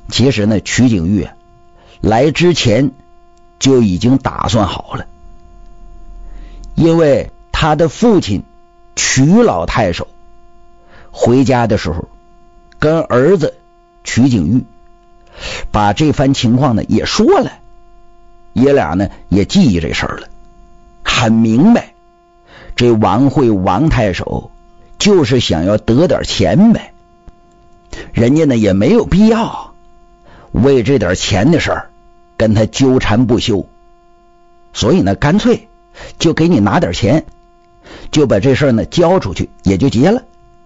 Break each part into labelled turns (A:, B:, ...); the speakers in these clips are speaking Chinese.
A: 其实呢，曲景玉来之前就已经打算好了，因为他的父亲曲老太守回家的时候跟儿子曲景玉把这番情况呢也说了，爷俩呢也记忆这事儿了，很明白这王慧王太守就是想要得点钱呗，人家呢也没有必要为这点钱的事儿跟他纠缠不休，所以呢干脆就给你拿点钱，就把这事儿呢交出去也就结了。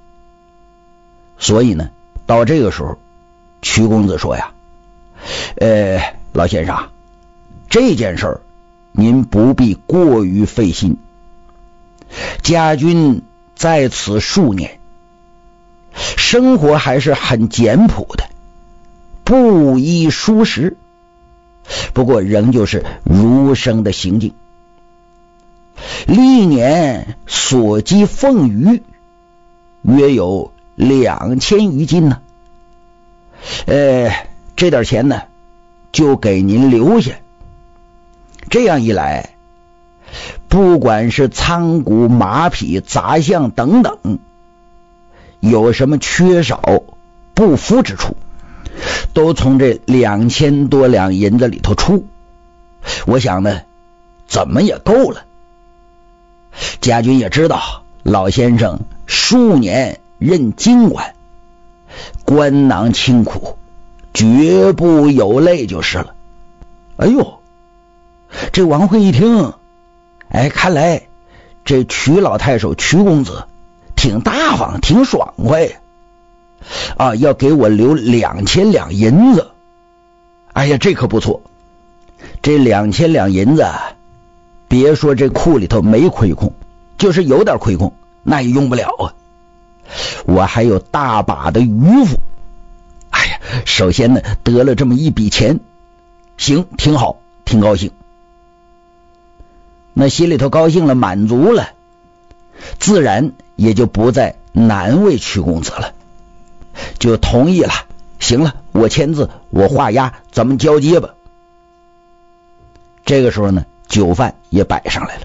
A: 所以呢到这个时候曲公子说呀，老先生，这件事儿您不必过于费心，家君在此数年，生活还是很简朴的，不衣舒适，不过仍旧是儒生的行径，历年所积俸余约有2000余斤呢。这点钱呢就给您留下，这样一来，不管是仓谷马匹杂项等等，有什么缺少不敷之处，都从这2000多两银子里头出，我想呢怎么也够了。家君也知道老先生数年任京官，官囊清苦，绝不有泪就是了。哎呦，这王慧一听，看来这曲老太守曲公子挺大方，挺爽快啊，要给我留2000两银子。哎呀，这可不错，这2000两银子别说这库里头没亏空，就是有点亏空那也用不了啊，我还有大把的余富。哎呀，首先呢得了这么一笔钱，行，挺好，挺高兴。那心里头高兴了，满足了，自然也就不再难为曲公子了，就同意了，行了，我签字，我画押，咱们交接吧。这个时候呢酒饭也摆上来了，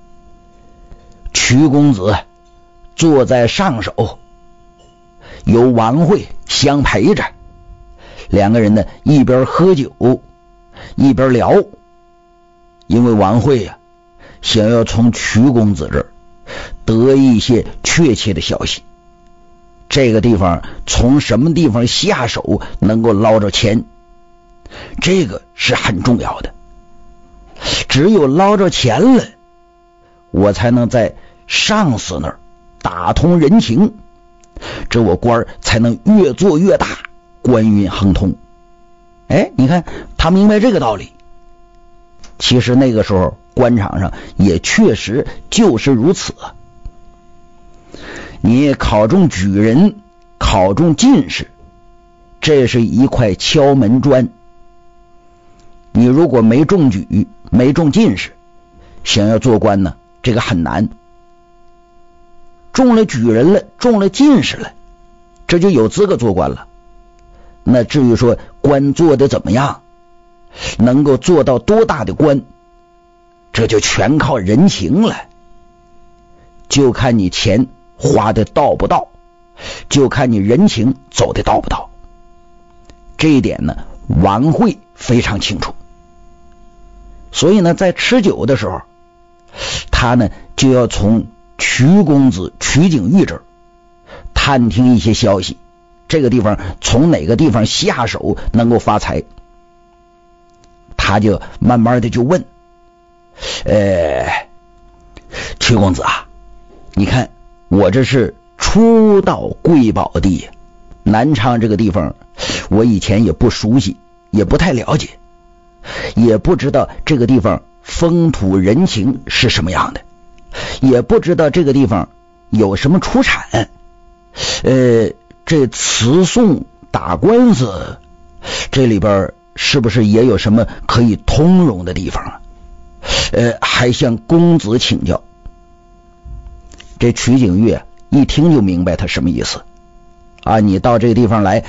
A: 曲公子坐在上首，由王慧相陪着，两个人呢一边喝酒一边聊，因为王慧呀想要从曲公子这儿得一些确切的消息，这个地方从什么地方下手能够捞着钱，这个是很重要的，只有捞着钱了，我才能在上司那儿打通人情，这我官才能越做越大，官运亨通。你看他明白这个道理。其实那个时候官场上也确实就是如此，你考中举人，考中进士，这是一块敲门砖，你如果没中举没中进士，想要做官呢这个很难。中了举人了，中了进士了，这就有资格做官了。那至于说官做的怎么样，能够做到多大的官，这就全靠人情了，就看你钱花的到不到，就看你人情走的到不到。这一点呢王慧非常清楚，所以呢在吃酒的时候，他呢就要从曲公子曲景玉这儿探听一些消息，这个地方从哪个地方下手能够发财。他就慢慢的就问，曲公子啊，你看我这是初到贵宝地，南昌这个地方我以前也不熟悉，也不太了解，也不知道这个地方风土人情是什么样的，也不知道这个地方有什么出产，这词讼打官司这里边是不是也有什么可以通融的地方啊？还向公子请教。这曲景玉一听就明白他什么意思啊，你到这个地方来